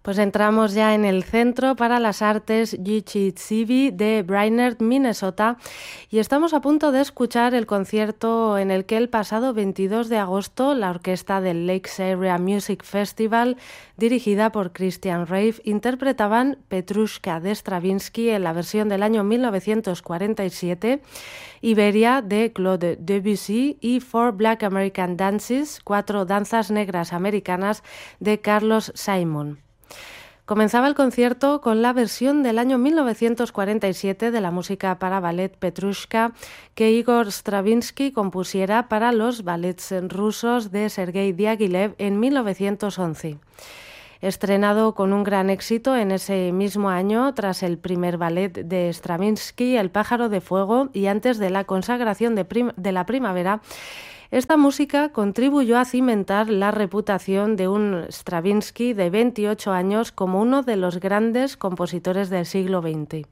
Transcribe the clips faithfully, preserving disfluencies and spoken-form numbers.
Pues entramos ya en el Centro para las Artes Yichitsibee de Brainerd, Minnesota, y estamos a punto de escuchar el concierto en el que el pasado veintidós de agosto la orquesta del Lakes Area Music Festival, dirigida por Christian Rave, interpretaban Petrushka de Stravinsky en la versión del año mil novecientos cuarenta y siete, Iberia de Claude Debussy y Four Black American Dances, cuatro danzas negras americanas de Carlos Simon. Comenzaba el concierto con la versión del año mil novecientos cuarenta y siete de la música para ballet Petrushka que Igor Stravinsky compusiera para los ballets rusos de Sergei Diaghilev en mil novecientos once. Estrenado con un gran éxito en ese mismo año tras el primer ballet de Stravinsky, El pájaro de fuego, y antes de la consagración de, prim- de la primavera, esta música contribuyó a cimentar la reputación de un Stravinsky de veintiocho años como uno de los grandes compositores del siglo veinte.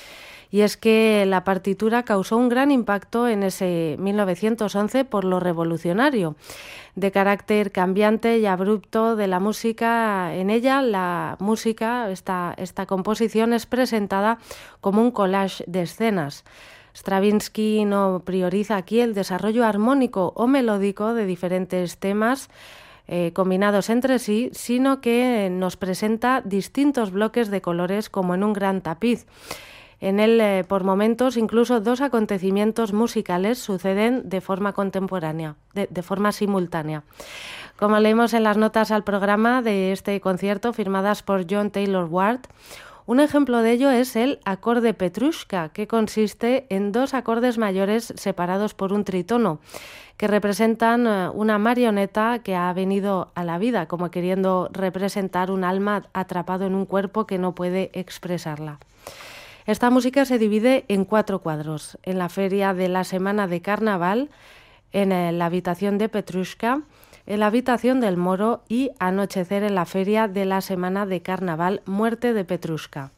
Y es que la partitura causó un gran impacto en ese mil novecientos once por lo revolucionario, de carácter cambiante y abrupto de la música. En ella la música, esta, esta composición es presentada como un collage de escenas. Stravinsky no prioriza aquí el desarrollo armónico o melódico de diferentes temas eh, combinados entre sí, sino que nos presenta distintos bloques de colores como en un gran tapiz. En él, eh, por momentos, incluso dos acontecimientos musicales suceden de forma contemporánea, de, de forma simultánea. Como leímos en las notas al programa de este concierto, firmadas por John Taylor Ward, un ejemplo de ello es el acorde Petrushka, que consiste en dos acordes mayores separados por un tritono, que representan una marioneta que ha venido a la vida, como queriendo representar un alma atrapado en un cuerpo que no puede expresarla. Esta música se divide en cuatro cuadros: en la feria de la semana de carnaval, en la habitación de Petrushka, en la habitación del moro y anochecer en la feria de la semana de carnaval, muerte de Petrushka.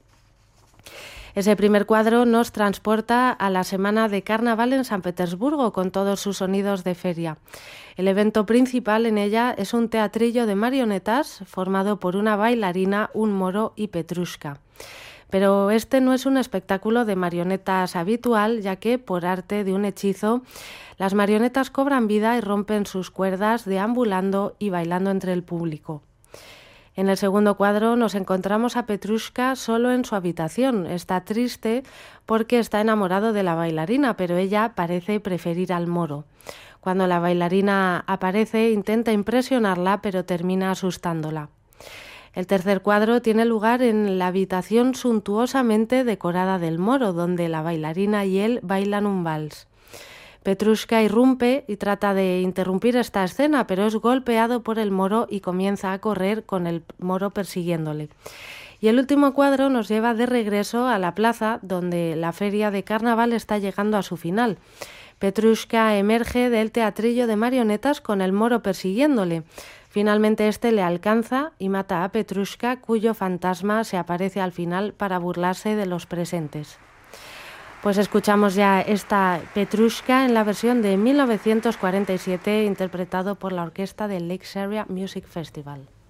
Ese primer cuadro nos transporta a la semana de carnaval en San Petersburgo con todos sus sonidos de feria. El evento principal en ella es un teatrillo de marionetas formado por una bailarina, un moro y Petrushka. Pero este no es un espectáculo de marionetas habitual, ya que, por arte de un hechizo, las marionetas cobran vida y rompen sus cuerdas deambulando y bailando entre el público. En el segundo cuadro nos encontramos a Petrushka solo en su habitación. Está triste porque está enamorado de la bailarina, pero ella parece preferir al moro. Cuando la bailarina aparece, intenta impresionarla, pero termina asustándola. El tercer cuadro tiene lugar en la habitación suntuosamente decorada del moro, donde la bailarina y él bailan un vals. Petrushka irrumpe y trata de interrumpir esta escena, pero es golpeado por el moro y comienza a correr con el moro persiguiéndole. Y el último cuadro nos lleva de regreso a la plaza, donde la feria de carnaval está llegando a su final. Petrushka emerge del teatrillo de marionetas con el moro persiguiéndole. Finalmente este le alcanza y mata a Petrushka, cuyo fantasma se aparece al final para burlarse de los presentes. Pues escuchamos ya esta Petrushka en la versión de mil novecientos cuarenta y siete, interpretado por la orquesta del Lakes Area Music Festival.